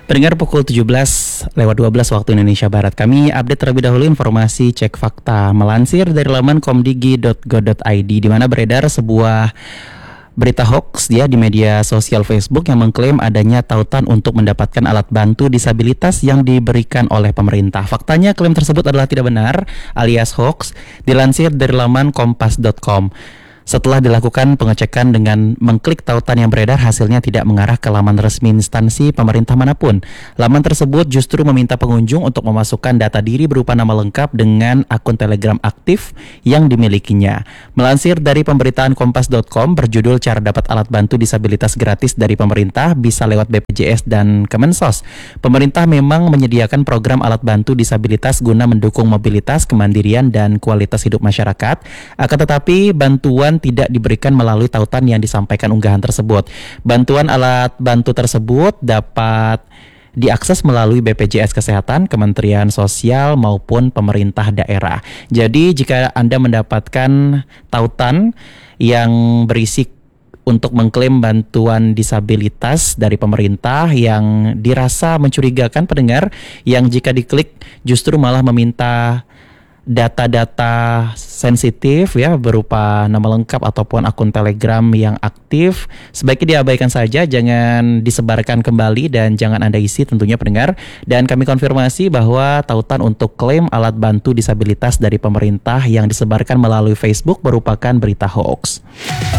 Pendengar pukul 17:12 waktu Indonesia Barat. Kami update terlebih dahulu informasi cek fakta melansir dari laman komdigi.go.id di mana beredar sebuah berita hoax di media sosial Facebook yang mengklaim adanya tautan untuk mendapatkan alat bantu disabilitas yang diberikan oleh pemerintah. Faktanya klaim tersebut adalah tidak benar alias hoax, dilansir dari laman kompas.com. Setelah dilakukan pengecekan dengan mengklik tautan yang beredar, hasilnya tidak mengarah ke laman resmi instansi pemerintah manapun. Laman tersebut justru meminta pengunjung untuk memasukkan data diri berupa nama lengkap dengan akun Telegram aktif yang dimilikinya. Melansir dari pemberitaan kompas.com berjudul cara dapat alat bantu disabilitas gratis dari pemerintah bisa lewat BPJS dan Kemensos. Pemerintah memang menyediakan program alat bantu disabilitas guna mendukung mobilitas, kemandirian, dan kualitas hidup masyarakat. Akan tetapi bantuan tidak diberikan melalui tautan yang disampaikan unggahan tersebut. Bantuan alat bantu tersebut dapat diakses melalui BPJS Kesehatan, Kementerian Sosial maupun pemerintah daerah. Jadi jika Anda mendapatkan tautan yang berisi untuk mengklaim bantuan disabilitas dari pemerintah yang dirasa mencurigakan pendengar, yang jika diklik justru malah meminta data-data sensitif ya berupa nama lengkap ataupun akun Telegram yang aktif, sebaiknya diabaikan saja, jangan disebarkan kembali dan jangan Anda isi tentunya pendengar. Dan kami konfirmasi bahwa tautan untuk klaim alat bantu disabilitas dari pemerintah yang disebarkan melalui Facebook merupakan berita hoax.